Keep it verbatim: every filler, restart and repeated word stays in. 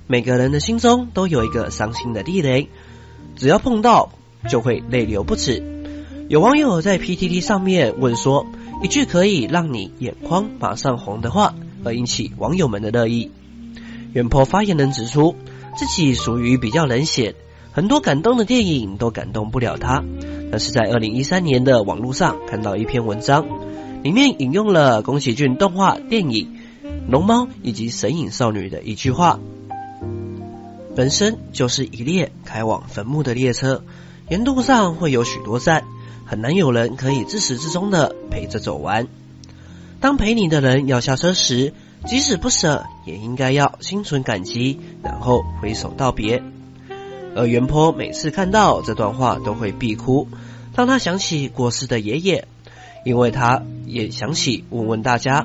每个人的心中都有一个伤心的地雷，只要碰到就会泪流不止。有网友在 P T T 上面问说，一句可以让你眼眶马上红的话，而引起网友们的热议。原 po 发言人指出，自己属于比较冷血，很多感动的电影都感动不了他。但是在二零一三年的网络上看到一篇文章，里面引用了宫崎骏动画电影《龙猫》以及《神隐少女》的一句话：人生就是一列开往坟墓的列车，沿路上会有许多站，很难有人可以自始至终的陪着走完。当陪你的人要下车时，即使不舍，也应该要心存感激，然后挥手道别。而原 po 每次看到这段话都会闭哭，让他想起过世的爷爷，因为他也想起问问大家